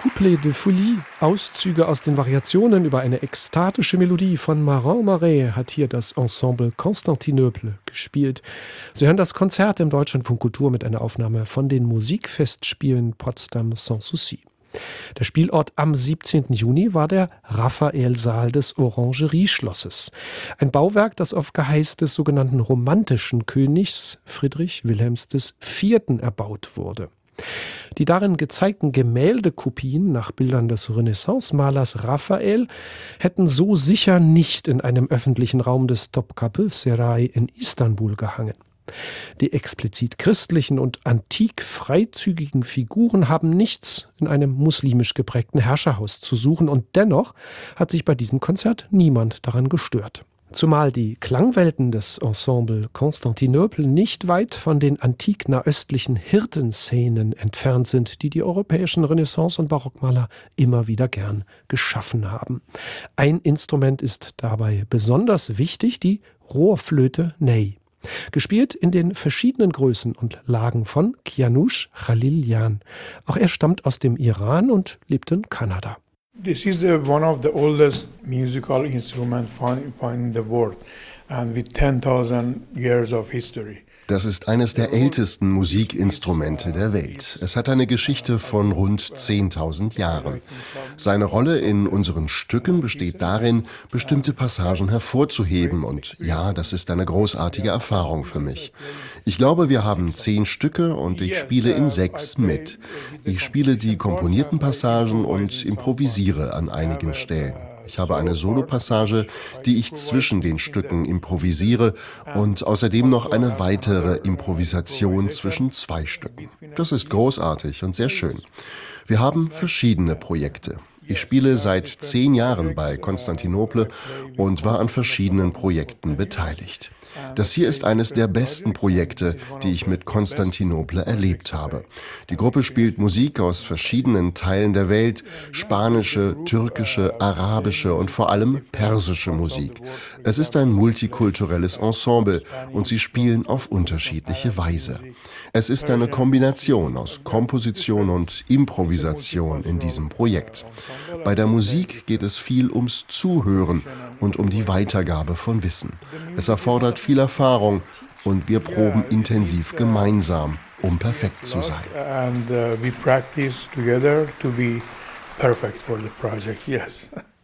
Couplet de Folie, Auszüge aus den Variationen über eine ekstatische Melodie von Marin Marais, hat hier das Ensemble Constantinople gespielt. Sie hören das Konzert im Deutschlandfunk Kultur mit einer Aufnahme von den Musikfestspielen Potsdam Sans Souci. Der Spielort am 17. Juni war der Raphaelsaal des Orangerieschlosses. Ein Bauwerk, das auf Geheiß des sogenannten romantischen Königs Friedrich Wilhelms IV. Erbaut wurde. Die darin gezeigten Gemäldekopien nach Bildern des Renaissance-Malers Raphael hätten so sicher nicht in einem öffentlichen Raum des Topkapı Saray in Istanbul gehangen. Die explizit christlichen und antik freizügigen Figuren haben nichts in einem muslimisch geprägten Herrscherhaus zu suchen und dennoch hat sich bei diesem Konzert niemand daran gestört. Zumal die Klangwelten des Ensemble Constantinople nicht weit von den antik-nahöstlichen Hirtenszenen entfernt sind, die die europäischen Renaissance- und Barockmaler immer wieder gern geschaffen haben. Ein Instrument ist dabei besonders wichtig, die Rohrflöte Ney. Gespielt in den verschiedenen Größen und Lagen von Kianush Khalilyan. Auch er stammt aus dem Iran und lebt in Kanada. This is one of the oldest musical instruments found in the world and with 10,000 years of history. Das ist eines der ältesten Musikinstrumente der Welt. Es hat eine Geschichte von rund 10.000 Jahren. Seine Rolle in unseren Stücken besteht darin, bestimmte Passagen hervorzuheben. Und ja, das ist eine großartige Erfahrung für mich. Ich glaube, wir haben 10 Stücke und ich spiele in 6 mit. Ich spiele die komponierten Passagen und improvisiere an einigen Stellen. Ich habe eine Solopassage, die ich zwischen den Stücken improvisiere und außerdem noch eine weitere Improvisation zwischen 2 Stücken. Das ist großartig und sehr schön. Wir haben verschiedene Projekte. Ich spiele seit 10 Jahren bei Constantinople und war an verschiedenen Projekten beteiligt. Das hier ist eines der besten Projekte, die ich mit Constantinople erlebt habe. Die Gruppe spielt Musik aus verschiedenen Teilen der Welt, spanische, türkische, arabische und vor allem persische Musik. Es ist ein multikulturelles Ensemble und sie spielen auf unterschiedliche Weise. Es ist eine Kombination aus Komposition und Improvisation in diesem Projekt. Bei der Musik geht es viel ums Zuhören und um die Weitergabe von Wissen. Es erfordert viel Erfahrung und wir proben intensiv gemeinsam, um perfekt zu sein. And we practice together to be perfect for the project, yes.